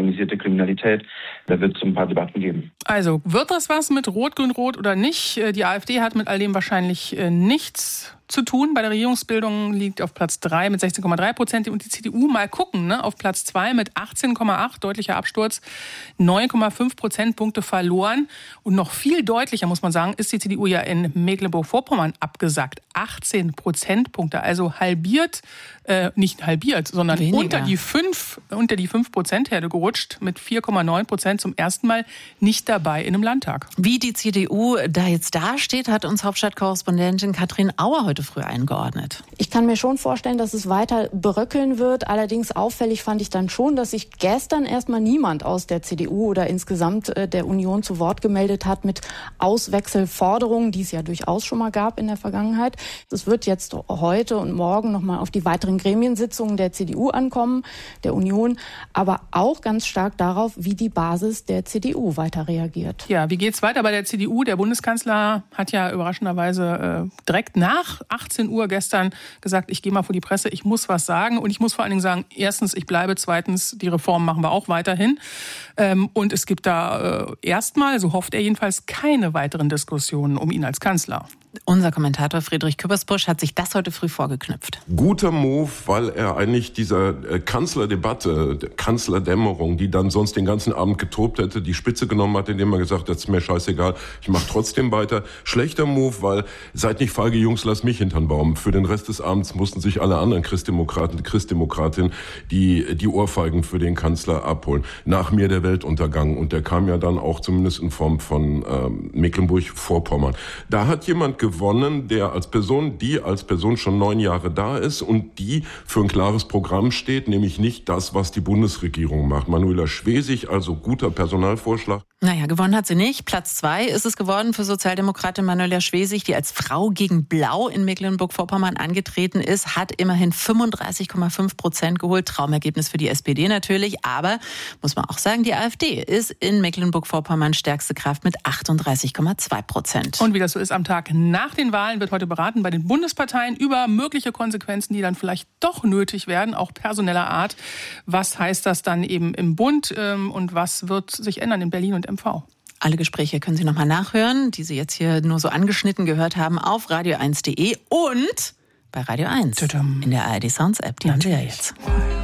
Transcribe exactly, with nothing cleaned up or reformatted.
organisierte Kriminalität. Da wird es ein paar Debatten geben. Also, wird das was mit Rot-Grün-Rot oder nicht? Die AfD hat mit all dem wahrscheinlich nichts zu tun. Bei der Regierungsbildung liegt auf Platz drei mit sechzehn Komma drei Prozent und die C D U, mal gucken, ne, auf Platz zwei mit achtzehn Komma acht, deutlicher Absturz, neun Komma fünf Prozentpunkte verloren. Und noch viel deutlicher, muss man sagen, ist die C D U ja in Mecklenburg-Vorpommern abgesackt. achtzehn Prozentpunkte, also halbiert, äh, nicht halbiert, sondern Weniger. unter die fünf, unter die fünf Prozent Herde gerutscht, mit vier Komma neun Prozent zum ersten Mal nicht dabei in einem Landtag. Wie die C D U da jetzt dasteht, hat uns Hauptstadtkorrespondentin Katrin Auer heute früh eingeordnet. Ich kann mir schon vorstellen, dass es weiter bröckeln wird. Allerdings auffällig fand ich dann schon, dass sich gestern erstmal niemand aus der C D U oder insgesamt der Union zu Wort gemeldet hat mit Auswechselforderungen, die es ja durchaus schon mal gab in der Vergangenheit. Es wird jetzt heute und morgen nochmal auf die weiteren Gremiensitzungen der C D U ankommen, der Union, aber auch ganz stark darauf, wie die Basis der C D U weiter reagiert. Ja, wie geht's weiter bei der C D U? Der Bundeskanzler hat ja überraschenderweise äh, direkt nach achtzehn Uhr gestern gesagt, ich gehe mal vor die Presse, ich muss was sagen und ich muss vor allen Dingen sagen, erstens, ich bleibe, zweitens, die Reformen machen wir auch weiterhin. Ähm, und es gibt da äh, erstmal, so hofft er jedenfalls, keine weiteren Diskussionen um ihn als Kanzler. Unser Kommentator Friedrich Küppersbusch hat sich das heute früh vorgeknüpft. Guter Move, weil er eigentlich dieser Kanzlerdebatte, Kanzlerdämmerung, die dann sonst den ganzen Abend getobt hätte, die Spitze genommen hat, indem er gesagt hat, das ist mir scheißegal, ich mache trotzdem weiter. Schlechter Move, weil seid nicht feige Jungs, lasst mich hinter'n Baum. Für den Rest des Abends mussten sich alle anderen Christdemokraten, Christdemokratinnen die, die Ohrfeigen für den Kanzler abholen. Nach mir der Weltuntergang. Und der kam ja dann auch zumindest in Form von ähm, Mecklenburg-Vorpommern. Da hat jemand gewonnen, der als Person, die als Person schon neun Jahre da ist und die für ein klares Programm steht, nämlich nicht das, was die Bundesregierung macht. Manuela Schwesig, also guter Personalvorschlag. Naja, gewonnen hat sie nicht. Platz zwei ist es geworden für Sozialdemokratin Manuela Schwesig, die als Frau gegen Blau in Mecklenburg-Vorpommern angetreten ist, hat immerhin fünfunddreißig Komma fünf Prozent geholt. Traumergebnis für die S P D natürlich, aber muss man auch sagen, die AfD ist in Mecklenburg-Vorpommern stärkste Kraft mit achtunddreißig Komma zwei Prozent. Und wie das so ist am Tag nach den Wahlen, wird heute beraten bei den Bundesparteien über mögliche Konsequenzen, die dann vielleicht doch nötig werden, auch personeller Art. Was heißt das dann eben im Bund und was wird sich ändern in Berlin und M V? Alle Gespräche können Sie nochmal nachhören, die Sie jetzt hier nur so angeschnitten gehört haben, auf radio eins punkt de und bei Radio eins in der A R D Sounds App. Die haben Sie ja jetzt.